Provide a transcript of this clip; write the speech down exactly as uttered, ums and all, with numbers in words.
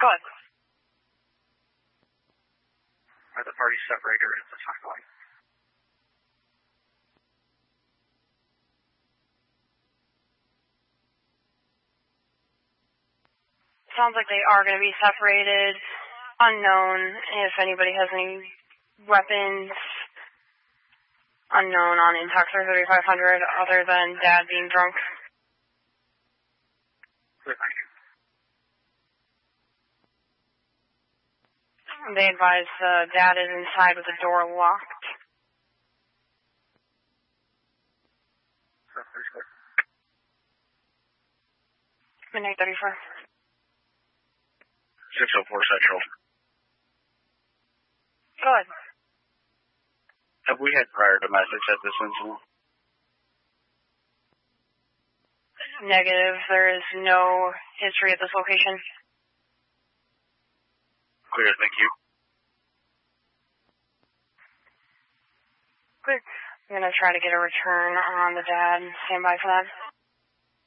Go ahead. Are the parties separated at the timeline? Sounds like they are going to be separated. Unknown if anybody has any weapons. Unknown on Intoxer thirty-five hundred other than Dad being drunk. Good, thank you. They advise uh, Dad is inside with the door locked. Midnight thirty-four. six oh four Central. Go ahead. Have we had prior domestics at this incident? Negative. There is no history at this location. Clear, thank you. Clear. I'm going to try to get a return on the Dad. Stand by for that.